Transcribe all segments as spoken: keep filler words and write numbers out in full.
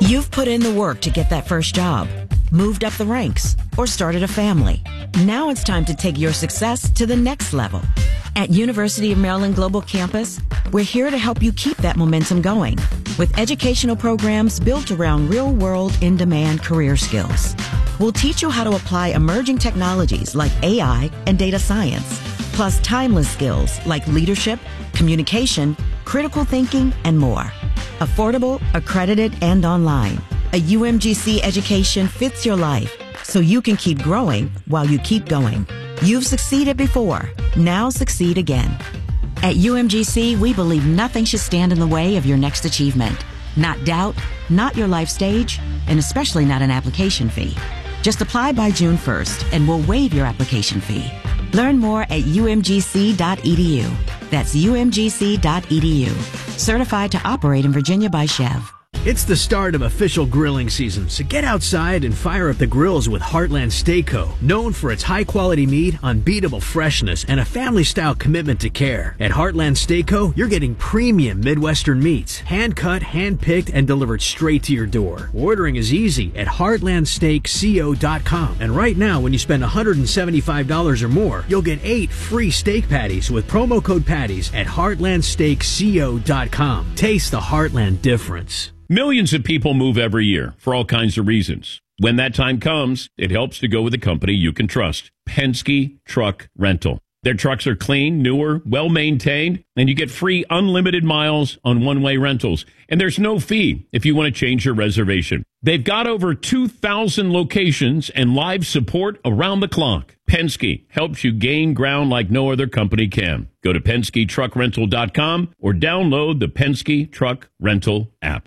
You've put in the work to get that first job, moved up the ranks, or started a family. Now it's time to take your success to the next level. At University of Maryland Global Campus, we're here to help you keep that momentum going with educational programs built around real-world, in-demand career skills. We'll teach you how to apply emerging technologies like A I and data science, plus timeless skills like leadership, communication, critical thinking, and more. Affordable, accredited, and online. A U M G C education fits your life so you can keep growing while you keep going. You've succeeded before. Now succeed again. At U M G C, we believe nothing should stand in the way of your next achievement. Not doubt, not your life stage, and especially not an application fee. Just apply by June first and we'll waive your application fee. Learn more at U M G C dot E D U. That's U M G C dot E D U. Certified to operate in Virginia by Chev. It's the start of official grilling season, so get outside and fire up the grills with Heartland Steak Co., known for its high-quality meat, unbeatable freshness, and a family-style commitment to care. At Heartland Steak Co., you're getting premium Midwestern meats, hand-cut, hand-picked, and delivered straight to your door. Ordering is easy at heartland steak co dot com. And right now, when you spend one hundred seventy-five dollars or more, you'll get eight free steak patties with promo code PATTIES at heartland steak co dot com. Taste the Heartland difference. Millions of people move every year for all kinds of reasons. When that time comes, it helps to go with a company you can trust. Penske Truck Rental. Their trucks are clean, newer, well-maintained, and you get free unlimited miles on one-way rentals. And there's no fee if you want to change your reservation. They've got over two thousand locations and live support around the clock. Penske helps you gain ground like no other company can. Go to Penske Truck Rental dot com or download the Penske Truck Rental app.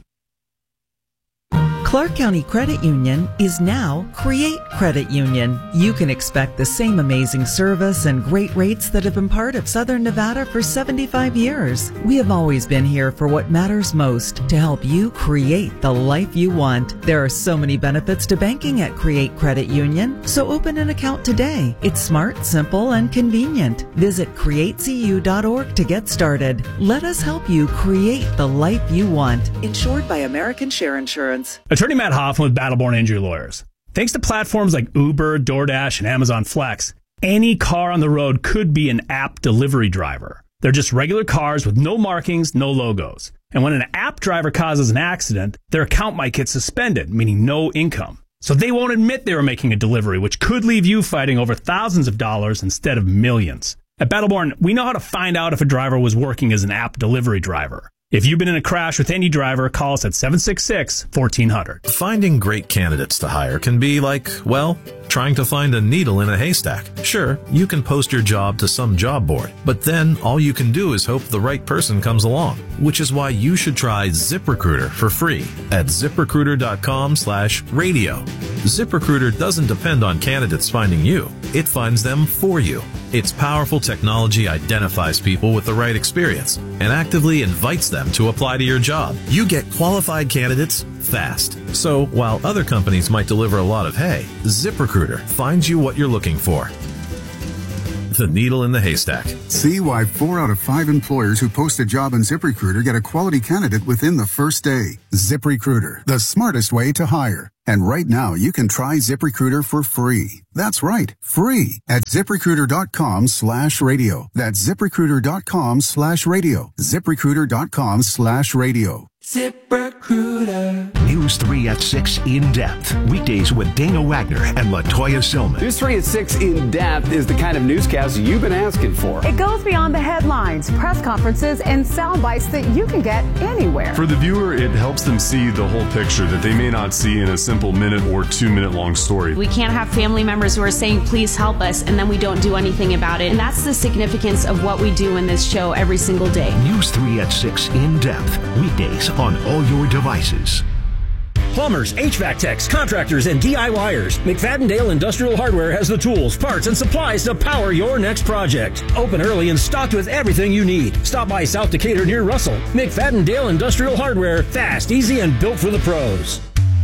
Clark County Credit Union is now Create Credit Union. You can expect the same amazing service and great rates that have been part of Southern Nevada for seventy-five years. We have always been here for what matters most, to help you create the life you want. There are so many benefits to banking at Create Credit Union, so open an account today. It's smart, simple, and convenient. Visit create c u dot org to get started. Let us help you create the life you want. Insured by American Share Insurance. Attorney Matt Hoffman with Battleborn Injury Lawyers. Thanks to platforms like Uber, DoorDash, and Amazon Flex, any car on the road could be an app delivery driver. They're just regular cars with no markings, no logos. And when an app driver causes an accident, their account might get suspended, meaning no income. So they won't admit they were making a delivery, which could leave you fighting over thousands of dollars instead of millions. At Battleborn, we know how to find out if a driver was working as an app delivery driver. If you've been in a crash with any driver, call us at seven six six, one four zero zero. Finding great candidates to hire can be like, well, trying to find a needle in a haystack. Sure, you can post your job to some job board, but then all you can do is hope the right person comes along, which is why you should try ZipRecruiter for free at ziprecruiter dot com slash radio. ZipRecruiter doesn't depend on candidates finding you. It finds them for you. Its powerful technology identifies people with the right experience and actively invites them to apply to your job. You get qualified candidates fast. So while other companies might deliver a lot of hay, ZipRecruiter finds you what you're looking for. The needle in the haystack. See why four out of five employers who post a job on ZipRecruiter get a quality candidate within the first day. ZipRecruiter, the smartest way to hire. And right now, you can try ZipRecruiter for free. That's right, free at ziprecruiter dot com slash radio. That's ziprecruiter dot com slash radio. ziprecruiter dot com slash radio. ZipRecruiter. News three at six In Depth. Weekdays with Dana Wagner and LaToya Silman. News three at six In Depth is the kind of newscast you've been asking for. It goes beyond the headlines, press conferences, and sound bites that you can get anywhere. For the viewer, it helps them see the whole picture that they may not see in a simple minute or two minute long story. We can't have family members who are saying, please help us, and then we don't do anything about it. And that's the significance of what we do in this show every single day. News three at six In Depth. Weekdays on all your devices. Plumbers, H V A C techs, contractors, and DIYers. McFadden-Dale Industrial Hardware has the tools, parts, and supplies to power your next project. Open early and stocked with everything you need. Stop by South Decatur near Russell. McFadden-Dale Industrial Hardware. Fast, easy, and built for the pros.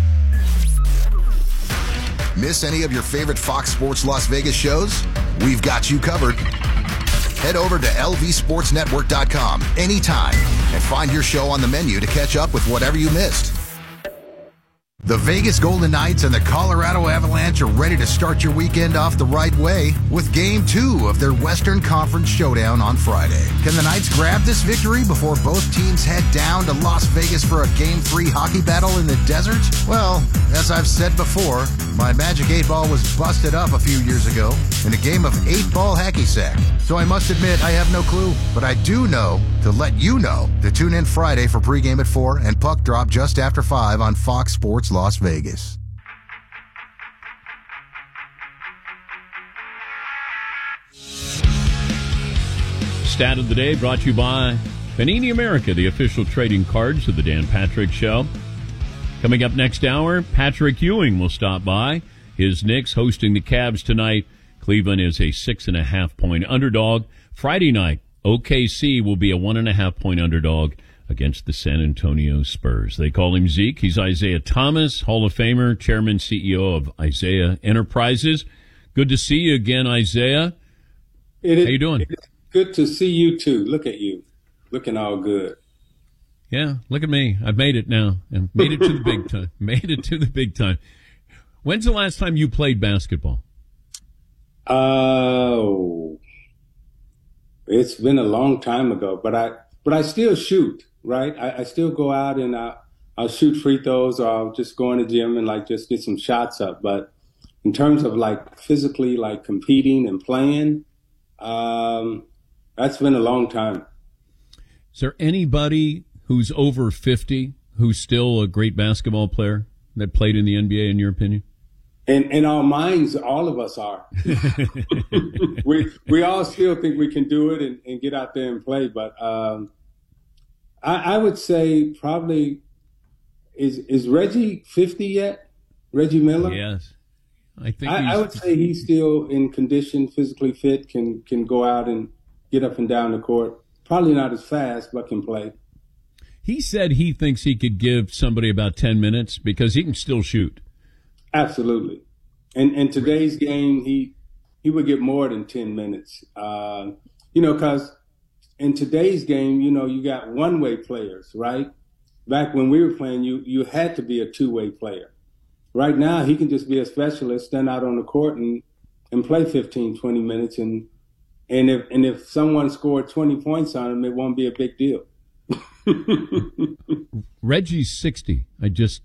Miss any of your favorite Fox Sports Las Vegas shows? We've got you covered. Head over to L V sports network dot com anytime and find your show on the menu to catch up with whatever you missed. The Vegas Golden Knights and the Colorado Avalanche are ready to start your weekend off the right way with Game two of their Western Conference Showdown on Friday. Can the Knights grab this victory before both teams head down to Las Vegas for a Game three hockey battle in the desert? Well, as I've said before, my Magic eight Ball was busted up a few years ago in a game of eight ball hacky sack. So I must admit I have no clue, but I do know to let you know to tune in Friday for pregame at four and puck drop just after five on Fox Sports Las Vegas. Stat of the day brought to you by Panini America, the official trading cards of the Dan Patrick Show. Coming up next hour, Patrick Ewing will stop by. His Knicks hosting the Cavs tonight. Cleveland is a six and a half point underdog. Friday night, O K C will be a one and a half point underdog against the San Antonio Spurs. They call him Zeke. He's Isaiah Thomas, Hall of Famer, Chairman, C E O of Isaiah Enterprises. Good to see you again, Isaiah. It is, How you doing? It's good to see you, too. Look at you. Looking all good. Yeah, look at me. I've made it now. And made it to the big time. Made it to the big time. When's the last time you played basketball? Oh, it's been a long time ago, but I but I still shoot, right? I, I still go out and I, I'll shoot free throws, or I'll just go in the gym and like just get some shots up. But in terms of like physically like competing and playing, um, that's been a long time. Is there anybody who's over fifty who's still a great basketball player that played in the N B A, in your opinion? In, in our minds, all of us are. we we all still think we can do it and, and get out there and play. But um, I, I would say probably, is is Reggie fifty yet? Reggie Miller? Yes. I think I, I would say he's still in condition, physically fit, can can go out and get up and down the court. Probably not as fast, but can play. He said he thinks he could give somebody about ten minutes because he can still shoot. Absolutely. And in today's game, he he would get more than ten minutes. Uh, you know, because in today's game, you know, you got one-way players, right? Back when we were playing, you you had to be a two-way player. Right now, he can just be a specialist, stand out on the court and, and play fifteen, twenty minutes. And and if and if someone scored twenty points on him, it won't be a big deal. Reggie's sixty. I just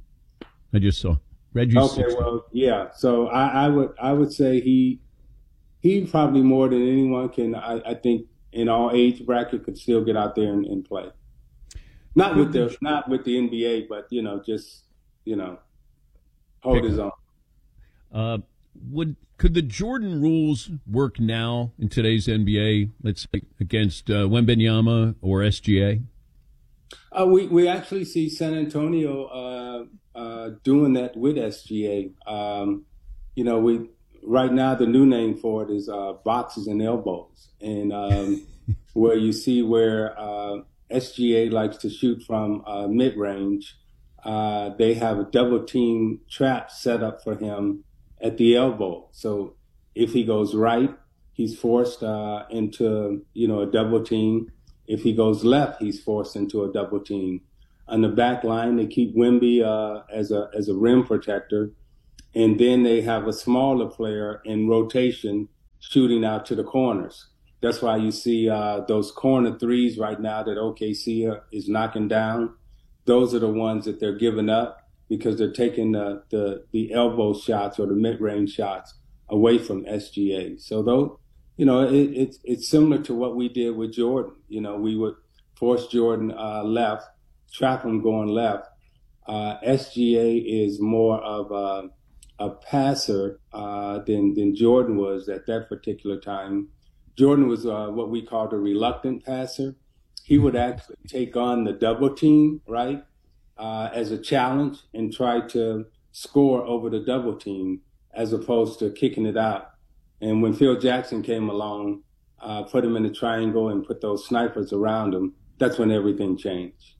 I just saw. Reggie's okay, sixty. Well, yeah. So I, I would I would say he he probably more than anyone can. I, I think in all age bracket could still get out there and, and play. Not with the not with the N B A, but you know, just you know, hold his own. Uh, would could the Jordan rules work now in today's N B A? Let's say against uh, Wembanyama or S G A. Uh, we we actually see San Antonio uh, uh, doing that with S G A. Um, you know, we right now the new name for it is uh, boxes and elbows, and um, where you see where uh, S G A likes to shoot from uh, mid range, uh, they have a double team trap set up for him at the elbow. So if he goes right, he's forced uh, into you know a double team. If he goes left, he's forced into a double team. On the back line, they keep Wemby uh, as a as a rim protector, and then they have a smaller player in rotation shooting out to the corners. That's why you see uh, those corner threes right now that O K C is knocking down. Those are the ones that they're giving up because they're taking the the, the elbow shots or the mid-range shots away from S G A. So those. You know, it, it's it's similar to what we did with Jordan. You know, we would force Jordan uh, left, trap him going left. Uh, S G A is more of a, a passer uh, than than Jordan was at that particular time. Jordan was uh, what we called a reluctant passer. He would actually take on the double team, right, uh, as a challenge and try to score over the double team as opposed to kicking it out. And when Phil Jackson came along, uh, put him in the triangle and put those snipers around him, that's when everything changed.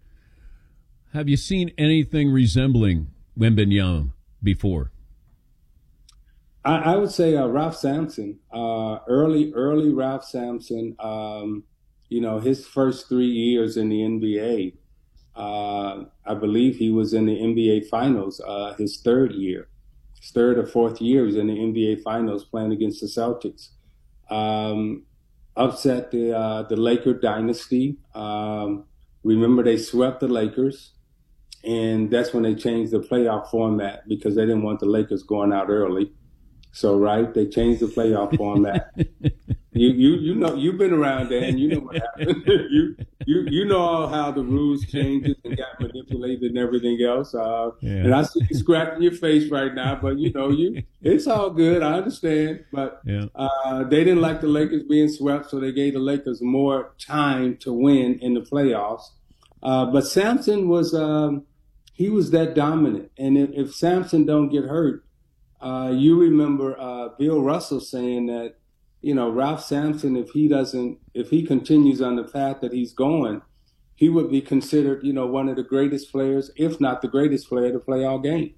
Have you seen anything resembling Wembanyama before? I, I would say uh, Ralph Sampson, uh, early, early Ralph Sampson, um, you know, his first three years in the N B A, uh, I believe he was in the N B A Finals uh, his third year. His third or fourth year he was in the N B A Finals playing against the Celtics. Um, upset the uh, the Laker dynasty. Um, remember, they swept the Lakers, and that's when they changed the playoff format because they didn't want the Lakers going out early. So, right, they changed the playoff format. You you you know you've been around there, and you know what happened. you you you know how the rules changed and got manipulated and everything else. Uh, yeah. And I see you scratching your face right now, but you know you it's all good. I understand, but yeah. uh, they didn't like the Lakers being swept, so they gave the Lakers more time to win in the playoffs. Uh, but Sampson was um, he was that dominant, and if, if Sampson don't get hurt, uh, you remember uh, Bill Russell saying that. You know, Ralph Sampson, if he doesn't, if he continues on the path that he's going, he would be considered, you know, one of the greatest players, if not the greatest player to play all game.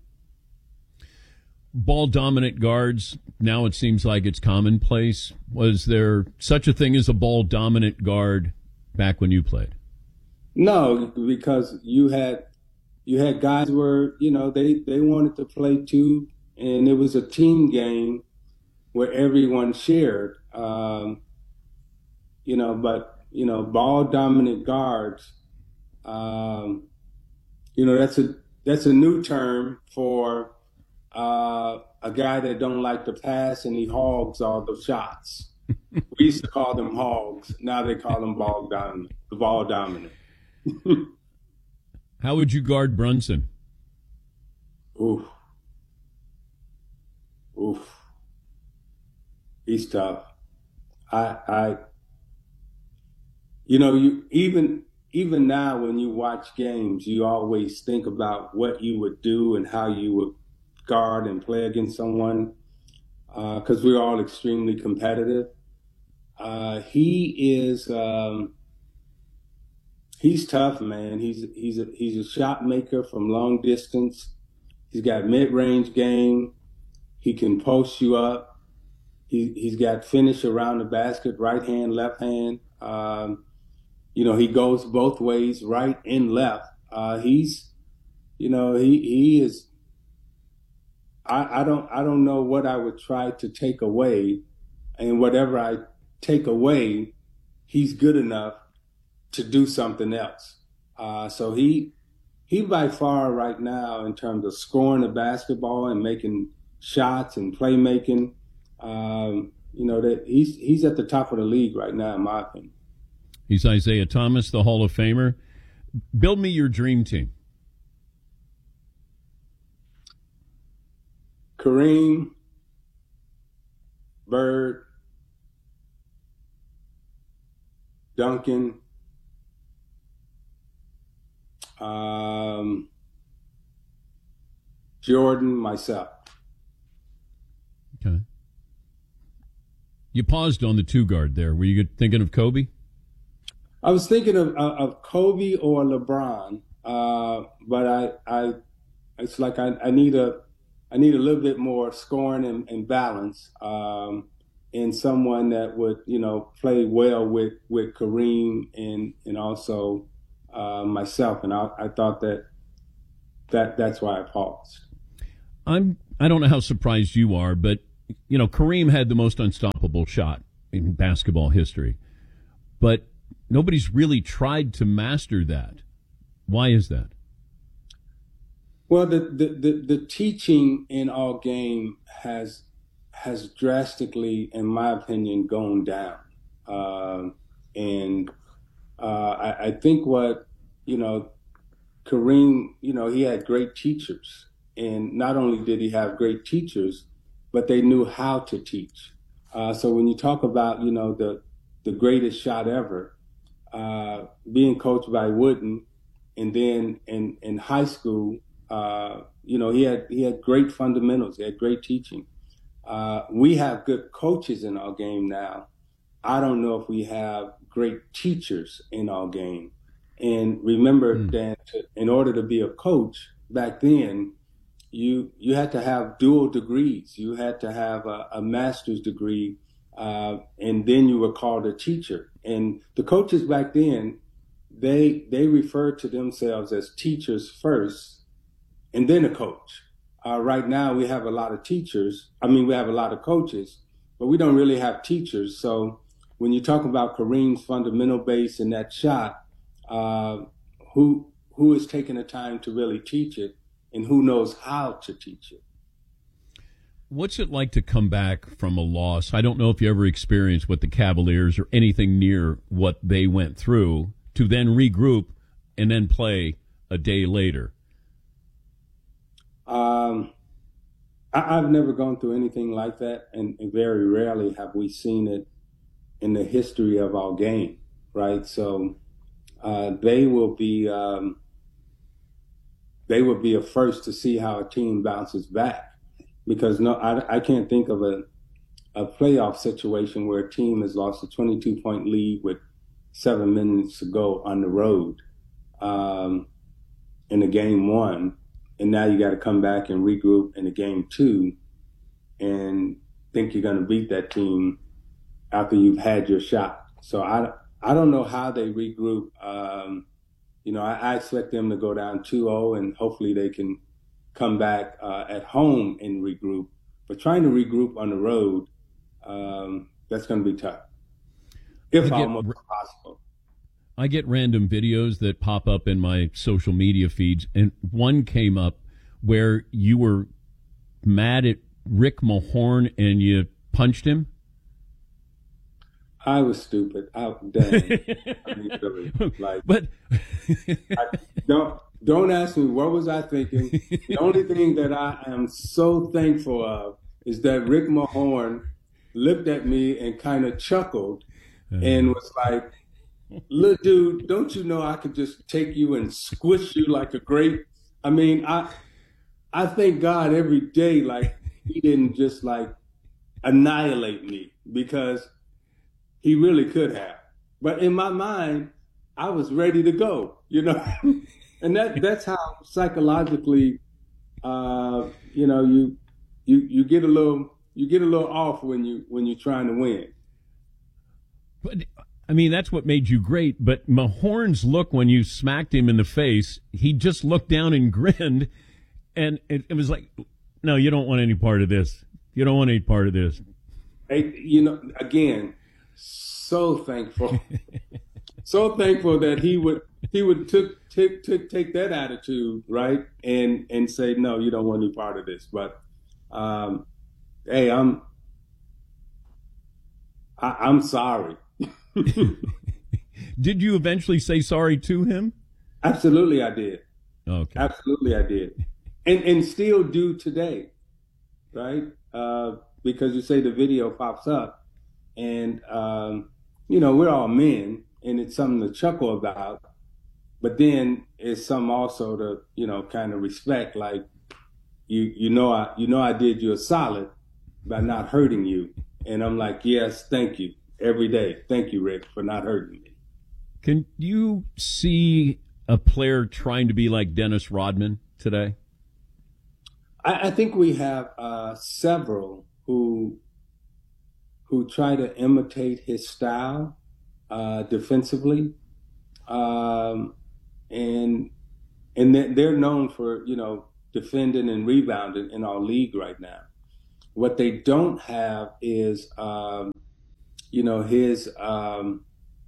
Ball dominant guards, now it seems like it's commonplace. Was there such a thing as a ball dominant guard back when you played? No, because you had you had guys where, you know, they, they wanted to play too, and it was a team game where everyone shared, um, you know, but, you know, ball dominant guards, um, you know, that's a, that's a new term for uh, a guy that don't like to pass and he hogs all the shots. We used to call them hogs. Now they call them ball dominant, the ball dominant. How would you guard Brunson? Oof. Oof. He's tough. I, I, you know, you even even now when you watch games, you always think about what you would do and how you would guard and play against someone, because uh, we're all extremely competitive. Uh, he is, um, he's tough, man. He's he's a, he's a shot maker from long distance. He's got mid-range game. He can post you up. He, he's got finish around the basket, right hand, left hand. Um, you know, he goes both ways, right and left. Uh, he's, you know, he he is. I, I don't I don't know what I would try to take away, and whatever I take away, he's good enough to do something else. Uh, so he he by far right now in terms of scoring the basketball and making shots and playmaking. Um, you know, that he's he's at the top of the league right now, in my opinion. He's Isaiah Thomas, the Hall of Famer. Build me your dream team. Kareem, Bird, Duncan, um, Jordan, myself. Okay. You paused on the two guard there. Were you thinking of Kobe? I was thinking of of, of Kobe or LeBron, uh, but I, I, it's like I, I need a, I need a little bit more scoring and, and balance, um, in someone that would, you know, play well with, with Kareem and and also uh, myself. And I, I thought that that that's why I paused. I'm. I don't know how surprised you are, but. You know, Kareem had the most unstoppable shot in basketball history, but nobody's really tried to master that. Why is that? Well, the the, the, the teaching in all game has has drastically, in my opinion, gone down. Uh, and uh, I, I think what, you know, Kareem, you know, he had great teachers. And not only did he have great teachers, but they knew how to teach. Uh, so when you talk about, you know, the the greatest shot ever, uh, being coached by Wooden, and then in, in high school, uh, you know, he had he had great fundamentals. He had great teaching. Uh, we have good coaches in our game now. I don't know if we have great teachers in our game. And remember, mm. Dan, to, in order to be a coach back then, You you had to have dual degrees. You had to have a, a master's degree, uh, and then you were called a teacher. And the coaches back then, they they refer to themselves as teachers first and then a coach. Uh, right now, we have a lot of teachers. I mean, we have a lot of coaches, but we don't really have teachers. So when you talk about Kareem's fundamental base in that shot, uh, who who is taking the time to really teach it, and who knows how to teach it? What's it like to come back from a loss? I don't know if you ever experienced what the Cavaliers or anything near what they went through, to then regroup and then play a day later. Um, I, I've never gone through anything like that, and, and very rarely have we seen it in the history of our game, right? So uh, they will be um, they will be a first to see how a team bounces back. Because no, I, I can't think of a a playoff situation where a team has lost a twenty-two point lead with seven minutes to go on the road um, in the game one, and now you got to come back and regroup in the game two and think you're going to beat that team after you've had your shot. So I, I don't know how they regroup. Um, you know, I, I expect them to go down two oh, and hopefully they can come back uh, at home and regroup. But trying to regroup on the road, um, that's going to be tough, if get, almost possible. I get random videos that pop up in my social media feeds, and one came up where you were mad at Rick Mahorn and you punched him. I was stupid. I, dang. I mean, really, like, but I, don't don't ask me what was I thinking. The only thing that I am so thankful of is that Rick Mahorn looked at me and kind of chuckled uh-huh. and was like, "Look, dude, don't you know I could just take you and squish you like a grape?" I mean, I I thank God every day, like he didn't just like annihilate me, because he really could have. But in my mind, I was ready to go, you know? And that that's how psychologically, uh, you know, you you you get a little you get a little off when you when you're trying to win. But I mean, that's what made you great. But Mahorn's look when you smacked him in the face, he just looked down and grinned, and it, it was like, no, you don't want any part of this. You don't want any part of this. Hey, you know, again, so thankful, so thankful that he would he would took take take take that attitude, right, and and say, no, you don't want any part of this. But um, hey, I'm I, I'm sorry. Did you eventually say sorry to him? Absolutely, I did. Okay. Absolutely, I did, and and still do today, right? Uh, because you say the video pops up, and um, you know, we're all men, and it's something to chuckle about. But then it's something also to, you know, kind of respect. Like, you you know I you know I did you a solid by not hurting you, and I'm like, yes, thank you every day. Thank you, Rick, for not hurting me. Can you see a player trying to be like Dennis Rodman today? I, I think we have uh, several who who try to imitate his style uh, defensively, um, and and they're known for, you know, defending and rebounding in our league right now. What they don't have is, um, you know, his um,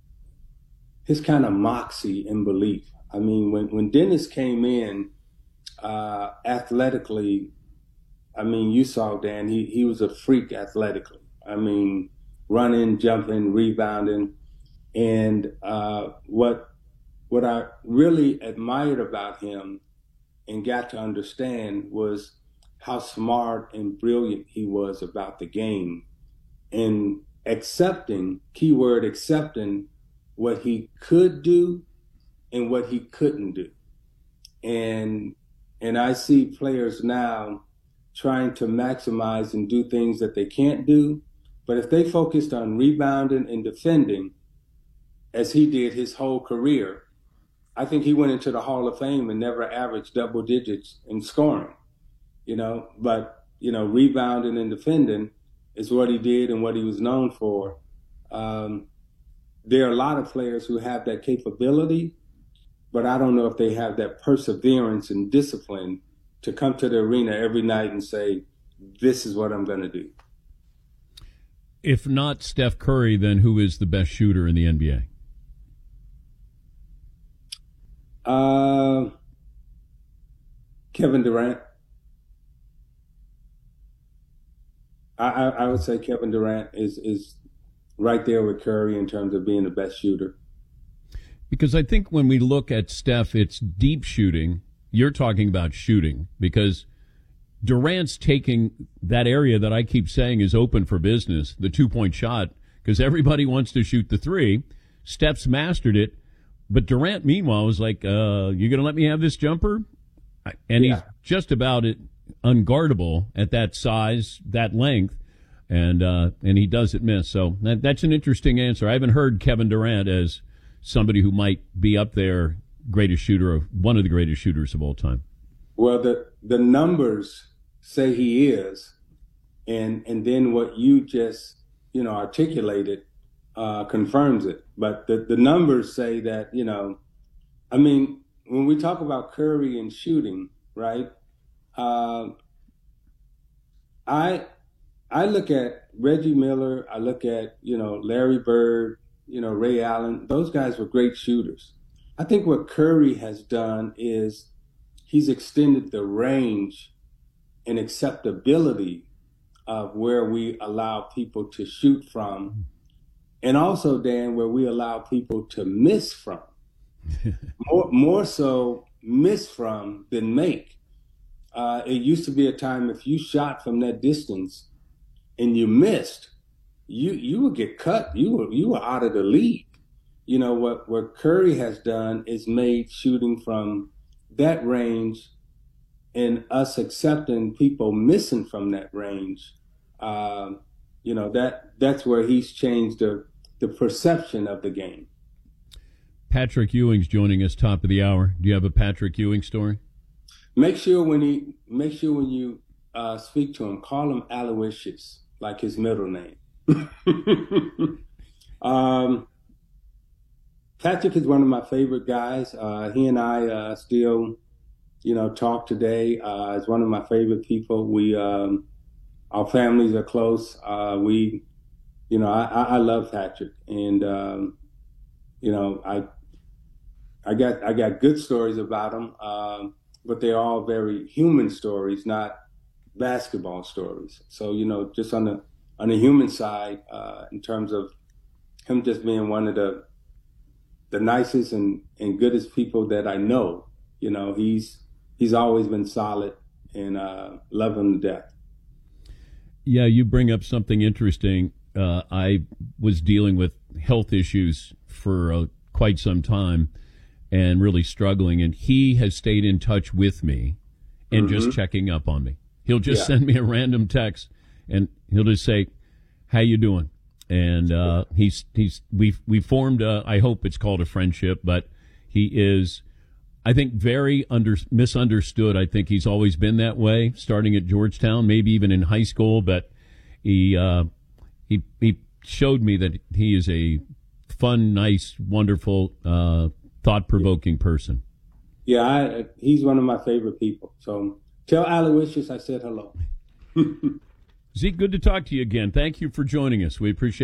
his kind of moxie and belief. I mean, when when Dennis came in uh, athletically, I mean, you saw, Dan, he he was a freak athletically. I mean, running, jumping, rebounding, and uh, what what I really admired about him and got to understand was how smart and brilliant he was about the game, and accepting, keyword accepting, what he could do and what he couldn't do. And and I see players now trying to maximize and do things that they can't do. But if they focused on rebounding and defending, as he did his whole career, I think he went into the Hall of Fame and never averaged double digits in scoring, you know. But, you know, rebounding and defending is what he did and what he was known for. Um, there are a lot of players who have that capability, but I don't know if they have that perseverance and discipline to come to the arena every night and say, this is what I'm going to do. If not Steph Curry, then who is the best shooter in the N B A? Uh, Kevin Durant. I, I, I would say Kevin Durant is, is right there with Curry in terms of being the best shooter. Because I think when we look at Steph, it's deep shooting. You're talking about shooting because Durant's taking that area that I keep saying is open for business, the two-point shot, because everybody wants to shoot the three. Steph's mastered it. But Durant, meanwhile, was like, uh, you going to let me have this jumper? And yeah. he's just about it unguardable at that size, that length, and uh, and he doesn't miss. So that, that's an interesting answer. I haven't heard Kevin Durant as somebody who might be up there, greatest shooter, of one of the greatest shooters of all time. Well, the the numbers say he is, and and then what you just you know articulated uh, confirms it. But the the numbers say that you know, I mean, when we talk about Curry and shooting, right? Uh, I I look at Reggie Miller. I look at you know Larry Bird. You know Ray Allen. Those guys were great shooters. I think what Curry has done is he's extended the range and acceptability of where we allow people to shoot from, and also, Dan, where we allow people to miss from. more, more so miss from than make. Uh, it used to be a time if you shot from that distance and you missed, you you would get cut. You were you were out of the league. You know what what Curry has done is made shooting from that range and us accepting people missing from that range. Uh, you know that that's where he's changed the the perception of the game. Patrick Ewing's joining us top of the hour. Do you have a Patrick Ewing story? Make sure when he make sure when you uh, speak to him, call him Aloysius, like his middle name. um, Patrick is one of my favorite guys. Uh, he and I uh, still, you know, talk today. Uh, he's one of my favorite people. We, um, our families are close. Uh, we, you know, I, I love Patrick, and um, you know, I, I got I got good stories about him. Um, but they're all very human stories, not basketball stories. So, you know, just on the on the human side, uh, in terms of him just being one of the the nicest and, and goodest people that I know, you know, he's he's always been solid, and uh, love him to death. Yeah, you bring up something interesting. Uh, I was dealing with health issues for uh, quite some time, and really struggling, and he has stayed in touch with me and mm-hmm. just checking up on me. He'll just yeah. send me a random text, and he'll just say, "How you doing?" And uh, he's he's we we formed a, I hope it's called a friendship, but he is, I think, very under misunderstood. I think he's always been that way, starting at Georgetown, maybe even in high school. But he uh, he he showed me that he is a fun, nice, wonderful, Uh, thought-provoking person. Yeah, I, he's one of my favorite people. So tell Aloysius I said hello. Zeke, good to talk to you again. Thank you for joining us. We appreciate